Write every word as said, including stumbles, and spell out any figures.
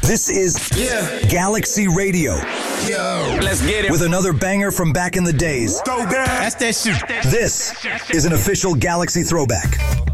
This is Yeah. Galaxy Radio. Yo. Let's get it. With another banger from back in the days. Throw down. That's that shit. This is an official Galaxy throwback.